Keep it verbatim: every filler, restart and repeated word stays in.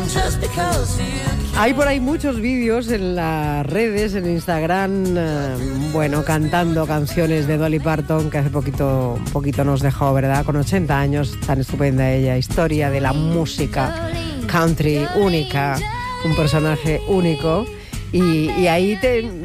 Hay por ahí muchos vídeos en las redes, en Instagram, eh, bueno, cantando canciones de Dolly Parton, que hace poquito, un poquito nos dejó, ¿verdad? Con ochenta años, tan estupenda ella, historia de la música country única, un personaje único. Y, y ahí te,